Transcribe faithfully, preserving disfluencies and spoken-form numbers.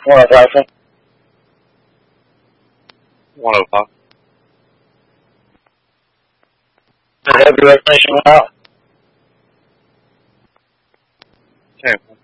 one oh five. one oh five. The heavy information went out. Okay.